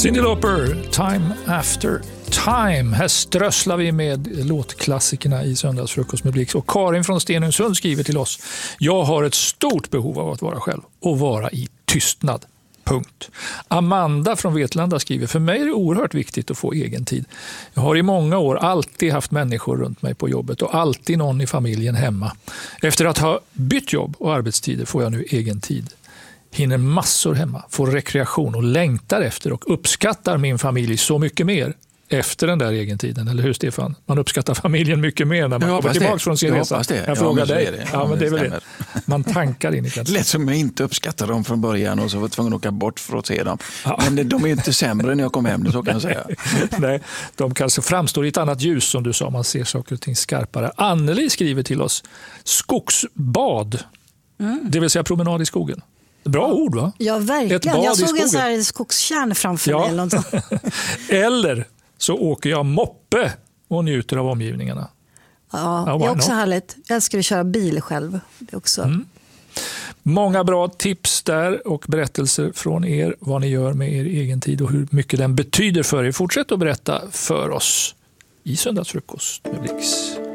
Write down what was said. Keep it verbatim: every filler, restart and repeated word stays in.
Cyndi Lauper, Time After Time. Här strösslar vi med låtklassikerna i Söndagsfrukost med Blix. Och Karin från Stenungsund skriver till oss: jag har ett stort behov av att vara själv och vara i tystnad. Punkt. Amanda från Vetlanda skriver: för mig är det oerhört viktigt att få egen tid. Jag har i många år alltid haft människor runt mig på jobbet och alltid någon i familjen hemma. Efter att ha bytt jobb och arbetstider får jag nu egen tid. Hinner massor hemma, får rekreation och längtar efter och uppskattar min familj så mycket mer efter den där egen tiden. Eller hur, Stefan? Man uppskattar familjen mycket mer när man kommer tillbaka från sin resa. Jag, jag frågar dig. Det. Ja, ja, men det är väl det. Man tankar in i det. Lätt som jag inte uppskattar dem från början och så var tvungen att åka bort för att se dem. Ja. Men de är inte sämre när jag kom hem, så kan jag säga. Nej, de kanske framstår i ett annat ljus, som du sa. Man ser saker och ting skarpare. Anneli skriver till oss: skogsbad, mm. det vill säga promenad i skogen. Bra ord, va? Ja, verkligen. Jag såg en sån här skogskärn framför ja. mig. Eller, något eller så åker jag moppe och njuter av omgivningarna. Ja, ja, det är också härligt. Jag älskar att köra bil själv. Det är också. Mm. Många bra tips där och berättelser från er vad ni gör med er egen tid och hur mycket den betyder för er. Fortsätt att berätta för oss i Söndagsfrukost med Blix.